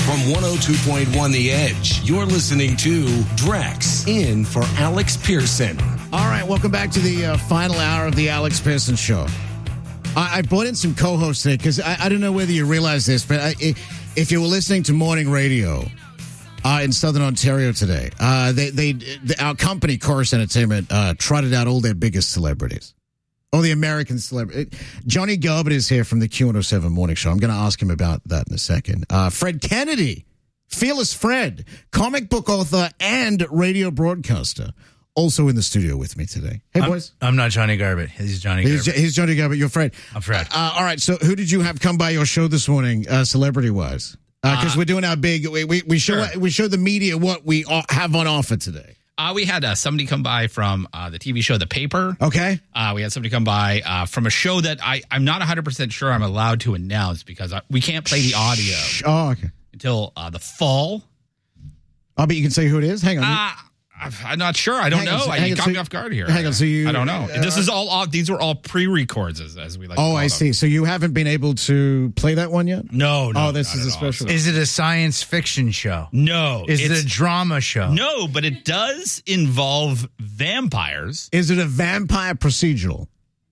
From 102.1 The Edge, you're listening to Drex in for Alex Pearson. All right, welcome back to the final hour of the Alex Pearson Show. I brought in some co-hosts today because I don't know whether you realize this, but if you were listening to morning radio in Southern Ontario today, our company, Chorus Entertainment, trotted out all their biggest celebrities. Oh, the American celebrity. Johnny Gilbert is here from the Q107 Morning Show. I'm going to ask him about that in a second. Fred Kennedy, Fearless Fred, comic book author and radio broadcaster, also in the studio with me today. Hey, boys. I'm not Johnny Garbett. He's Johnny Garbett. He's Johnny Garbett. You're Fred. I'm Fred. All right, so who did you have come by your show this morning, celebrity-wise? Because we're doing our big, we show the media what we have on offer today. We had somebody come by from the TV show The Paper. Okay. We had somebody come by from a show that I'm not 100% sure I'm allowed to announce because we can't play the audio until the fall. Oh, but you can say who it is? Hang on. I'm not sure. I don't know. You caught me off guard here. Hang on. So I don't know. This is all. These were all pre-records, as we like. Oh, I see. So you haven't been able to play that one yet? No. Oh, this is a special. Is it a science fiction show? No. Is it a drama show? No, but it does involve vampires. Is it a vampire procedural?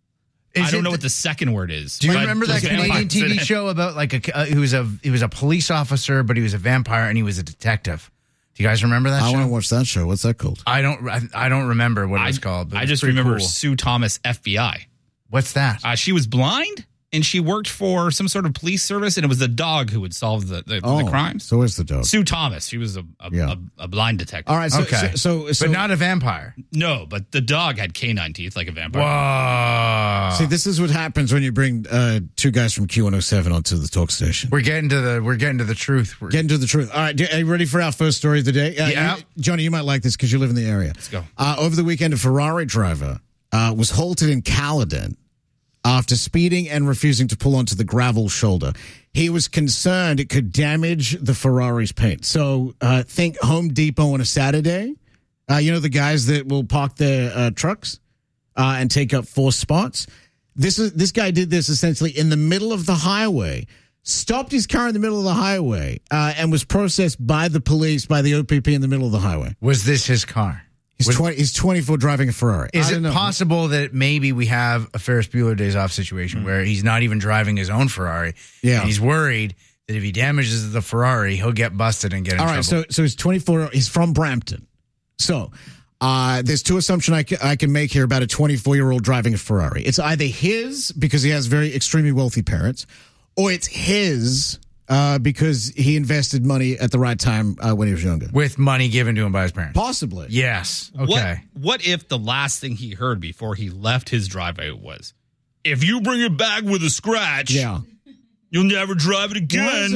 I don't know what the second word is. Do you remember that Canadian TV show about like he was a police officer, but he was a vampire and he was a detective? Do you guys remember that show? I want to watch that show. What's that called? I don't remember what it was called. I just remember cool. Sue Thomas, FBI. What's that? She was blind, and she worked for some sort of police service, and it was the dog who would solve the crimes. So is the dog. Sue Thomas. She was a blind detective. All right. So, okay. So, but not a vampire. No, but the dog had canine teeth like a vampire. Whoa. See, this is what happens when you bring two guys from Q107 onto the talk station. We're getting to the truth. Getting to the truth. All right. Are you ready for our first story of the day? Yeah. Johnny, you might like this because you live in the area. Let's go. Over the weekend, a Ferrari driver was halted in Caledon after speeding and refusing to pull onto the gravel shoulder. He was concerned it could damage the Ferrari's paint. So think Home Depot on a Saturday. You know, the guys that will park their trucks and take up 4 spots. This guy did this essentially in the middle of the highway, stopped his car in the middle of the highway, and was processed by the police, by the OPP in the middle of the highway. Was this his car? He's 24 driving a Ferrari. Is it possible that maybe we have a Ferris Bueller Days Off situation where he's not even driving his own Ferrari? Yeah. And he's worried that if he damages the Ferrari, he'll get busted and get in trouble. All right, so he's 24. He's from Brampton. So there's 2 assumptions I can make here about a 24-year-old driving a Ferrari. It's either his because he has very extremely wealthy parents, or it's his because he invested money at the right time when he was younger. With money given to him by his parents. Possibly. Yes. Okay. What if the last thing he heard before he left his driveway was, if you bring it back with a scratch, you'll never drive it again.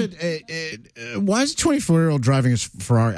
Why is a 24-year-old driving a Ferrari?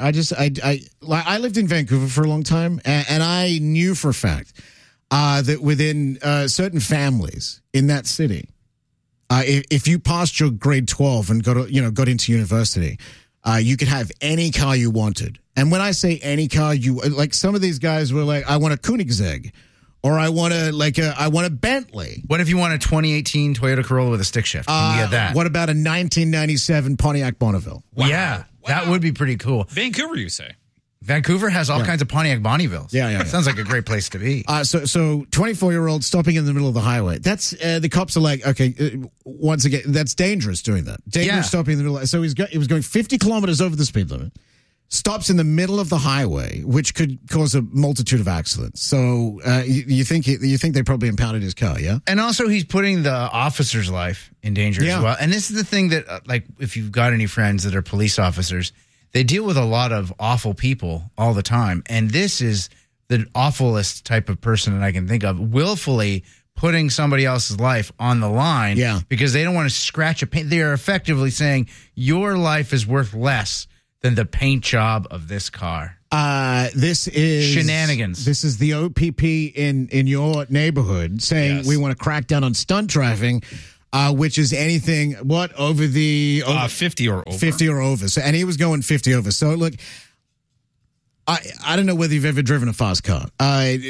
I lived in Vancouver for a long time, and I knew for a fact that within certain families in that city, if you passed your grade 12 and got into university, you could have any car you wanted. And when I say any car, some of these guys were like, I want a Koenigsegg, or I want a Bentley. What if you want a 2018 Toyota Corolla with a stick shift? Can you get that? What about a 1997 Pontiac Bonneville? Wow. Yeah, that would be pretty cool. Vancouver, you say? Vancouver has all kinds of Pontiac Bonnevilles. Yeah. Sounds like a great place to be. So 24-year-old stopping in the middle of the highway. That's the cops are like, okay, once again, that's dangerous doing that. Dangerous stopping in the middle. So he was going 50 kilometers over the speed limit. Stops in the middle of the highway, which could cause a multitude of accidents. So you think they probably impounded his car, yeah? And also he's putting the officer's life in danger as well. And this is the thing that, if you've got any friends that are police officers, they deal with a lot of awful people all the time. And this is the awfulest type of person that I can think of, willfully putting somebody else's life on the line because they don't want to scratch a paint. They are effectively saying your life is worth less than the paint job of this car. This is shenanigans. This is the OPP in your neighborhood saying we want to crack down on stunt driving. Which is anything, over 50 or over. 50 or over. So, and he was going 50 over. So, look, I don't know whether you've ever driven a fast car.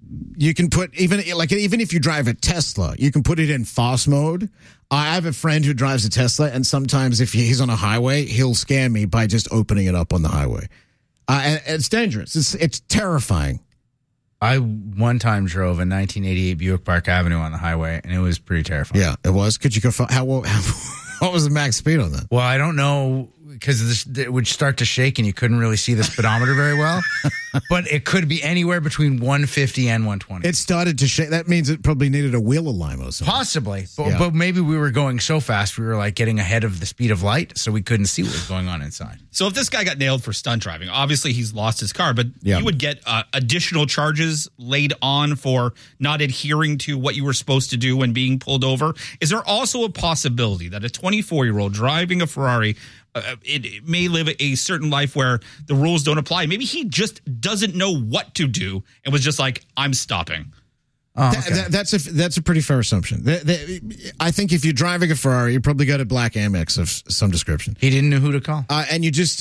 you can put even if you drive a Tesla, you can put it in fast mode. I have a friend who drives a Tesla, and sometimes if he's on a highway, he'll scare me by just opening it up on the highway. And it's dangerous. It's terrifying. I one time drove a 1988 Buick Park Avenue on the highway, and it was pretty terrifying. Yeah, it was. Could you go? What was the max speed on that? Well, I don't know, because it would start to shake and you couldn't really see the speedometer very well. But it could be anywhere between 150 and 120. It started to shake. That means it probably needed a wheel alignment or something. Possibly. But maybe we were going so fast, we were like getting ahead of the speed of light, so we couldn't see what was going on inside. So if this guy got nailed for stunt driving, obviously he's lost his car, but you would get additional charges laid on for not adhering to what you were supposed to do when being pulled over. Is there also a possibility that a 24-year-old driving a Ferrari, it may live a certain life where the rules don't apply? Maybe he just doesn't know what to do and was just like, I'm stopping. Oh, okay. That's a pretty fair assumption. I think if you're driving a Ferrari, you probably got a black Amex of some description. He didn't know who to call, and you just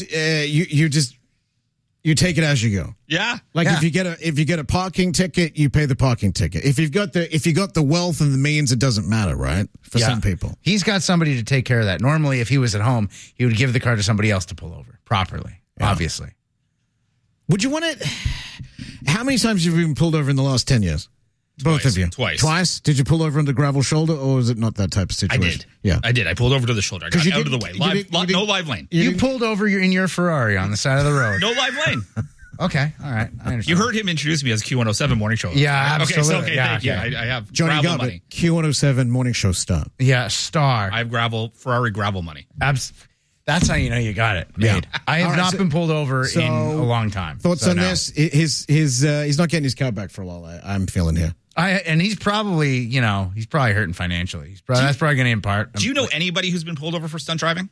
you take it as you go. Yeah, if you get a parking ticket, you pay the parking ticket. If you got the wealth and the means, it doesn't matter, right? For some people, he's got somebody to take care of that. Normally, if he was at home, he would give the car to somebody else to pull over properly. Yeah. Obviously, would you want it? How many times have you been pulled over in the last 10 years? Both of you. Twice. Did you pull over on the gravel shoulder, or was it not that type of situation? I did. Yeah. I did. I pulled over to the shoulder. I got out of the way. No live lane. You pulled over in your Ferrari on the side of the road. No live lane. Okay. All right. I understand. You heard him introduce me as Q107 Morning Show. Yeah, absolutely. Okay, thank you. I have Johnny gravel money. Q107 Morning Show star. Yeah, star. I have Ferrari gravel money. That's how you know you got it made. Yeah. I have not been pulled over in a long time. Thoughts on this? He's not getting his car back for a while. I'm feeling here. And he's probably, he's probably hurting financially. That's probably going to impart. Do you know anybody who's been pulled over for stunt driving?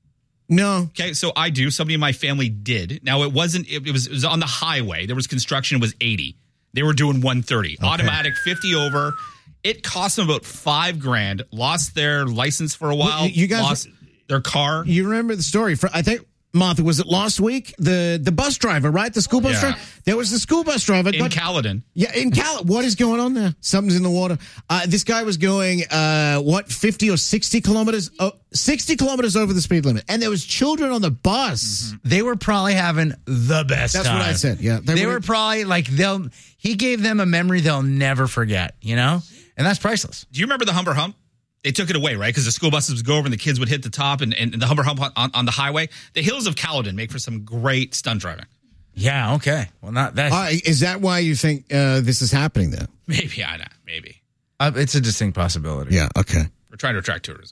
No. Okay, so I do. Somebody in my family did. Now it was on the highway. There was construction. It was 80. They were doing 130. Okay. Automatic 50 over. It cost them about $5,000. Lost their license for a while. You guys lost their car. You remember the story? I think, Martha, was it last week? The bus driver, right? The school bus driver? There was the school bus driver. In Caledon. Yeah, in Caledon. What is going on there? Something's in the water. This guy was going, 50 or 60 kilometers? 60 kilometers over the speed limit. And there was children on the bus. Mm-hmm. They were probably having the best time. That's what I said, yeah. They were probably like, he gave them a memory they'll never forget, And that's priceless. Do you remember the Humber Hump? They took it away, right? Because the school buses would go over and the kids would hit the top and the Humber Hump on the highway. The hills of Caledon make for some great stunt driving. Yeah, okay. Well, not that. Is that why you think this is happening then? Maybe, maybe. It's a distinct possibility. Yeah, okay. We're trying to attract tourism.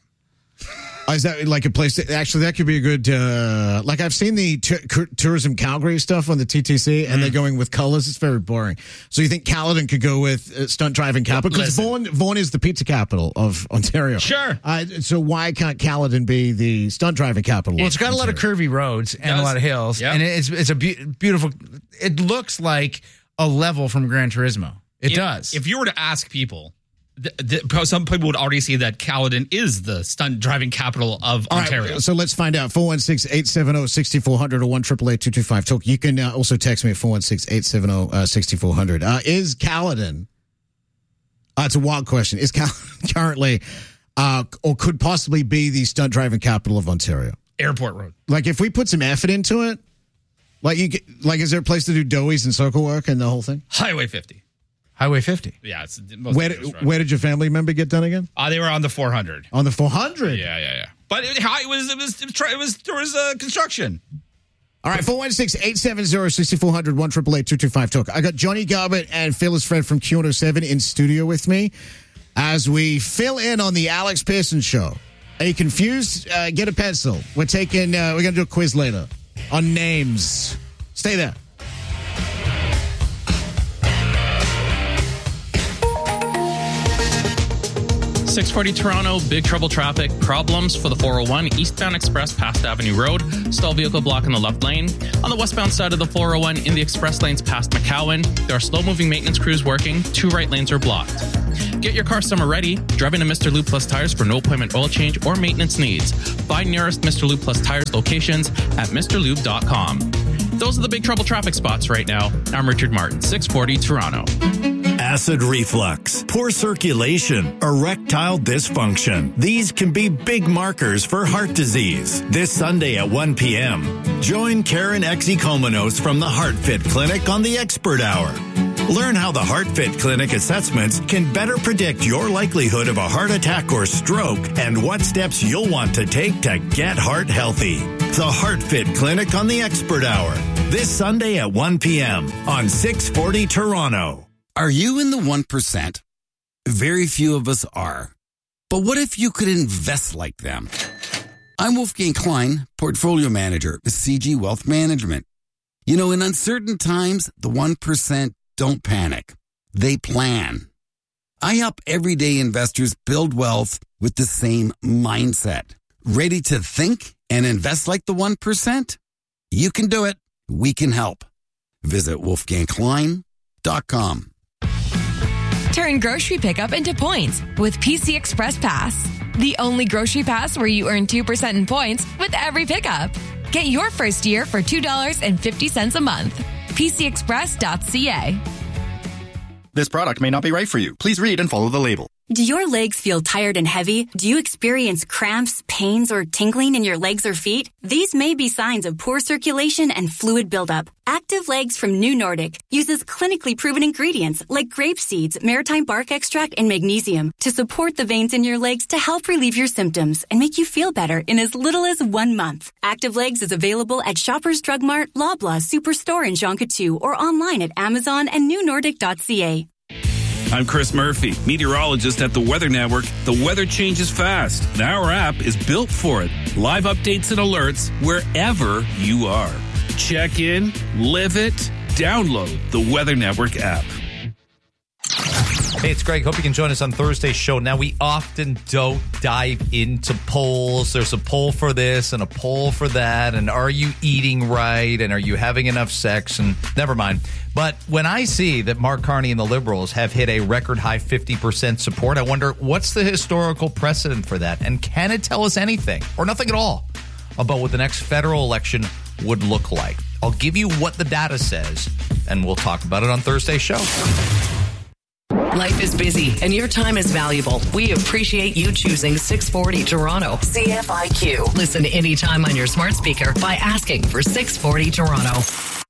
Is that like a place actually that could be a good, like I've seen the Tourism Calgary stuff on the TTC and they're going with colors. It's very boring. So you think Caledon could go with stunt driving capital? Because Vaughan is the pizza capital of Ontario. Sure. So why can't Caledon be the stunt driving capital? Well, it's got a lot of curvy roads and a lot of hills. Yep. And it's a beautiful, it looks like a level from Gran Turismo. It does. If you were to ask people, some people would already see that Caledon is the stunt driving capital of Ontario. Right, so let's find out. 416-870-6400 or 1-888-225-TALK. You can also text me at 416-870-6400. Is Caledon, it's a wild question, is Caledon currently or could possibly be the stunt driving capital of Ontario? Airport Road. Like if we put some effort into it, is there a place to do doughies and circle work and the whole thing? Highway 50. Highway 50. Yeah, it's the most where did your family member get done again? They were on the 400. On the 400? Yeah. But it was construction. All right, 416-870-6400, 1-888-225-TALK. I got Johnny Garbutt and Phyllis Fred from Q107 in studio with me as we fill in on the Alex Pearson Show. Are you confused? Get a pencil. We're going to do a quiz later on names. Stay there. 640 Toronto, big trouble traffic. Problems for the 401 eastbound express past Avenue Road. Stall vehicle block in the left lane. On the westbound side of the 401 in the express lanes past McCowan, there are slow-moving maintenance crews working. 2 right lanes are blocked. Get your car summer ready. Drive into Mr. Lube Plus Tires for no appointment oil change or maintenance needs. Find nearest Mr. Lube Plus Tires locations at MrLube.com. Those are the big trouble traffic spots right now. I'm Richard Martin, 640 Toronto. acid reflux, poor circulation, erectile dysfunction. These can be big markers for heart disease. This Sunday at 1 p.m., join Karen Exikomenos from the HeartFit Clinic on the Expert Hour. Learn how the HeartFit Clinic assessments can better predict your likelihood of a heart attack or stroke and what steps you'll want to take to get heart healthy. The HeartFit Clinic on the Expert Hour, this Sunday at 1 p.m. on 640 Toronto. Are you in the 1%? Very few of us are. But what if you could invest like them? I'm Wolfgang Klein, Portfolio Manager with CG Wealth Management. You know, in uncertain times, the 1% don't panic. They plan. I help everyday investors build wealth with the same mindset. Ready to think and invest like the 1%? You can do it. We can help. Visit wolfgangklein.com. Turn grocery pickup into points with PC Express Pass. The only grocery pass where you earn 2% in points with every pickup. Get your first year for $2.50 a month. PCExpress.ca. This product may not be right for you. Please read and follow the label. Do your legs feel tired and heavy? Do you experience cramps, pains, or tingling in your legs or feet? These may be signs of poor circulation and fluid buildup. Active Legs from New Nordic uses clinically proven ingredients like grape seeds, maritime bark extract, and magnesium to support the veins in your legs to help relieve your symptoms and make you feel better in as little as 1 month. Active Legs is available at Shoppers Drug Mart, Loblaw, Superstore, and Jean Coutu, or online at Amazon and newnordic.ca. I'm Chris Murphy, meteorologist at the Weather Network. The weather changes fast, and our app is built for it. Live updates and alerts wherever you are. Check in, live it, download the Weather Network app. Hey, it's Greg. Hope you can join us on Thursday's show. Now, we often don't dive into polls. There's a poll for this and a poll for that. And are you eating right? And are you having enough sex? And never mind. But when I see that Mark Carney and the Liberals have hit a record high 50% support, I wonder, what's the historical precedent for that? And can it tell us anything or nothing at all about what the next federal election would look like? I'll give you what the data says, and we'll talk about it on Thursday's show. Life is busy and your time is valuable. We appreciate you choosing 640 Toronto. CFIQ. Listen anytime on your smart speaker by asking for 640 Toronto.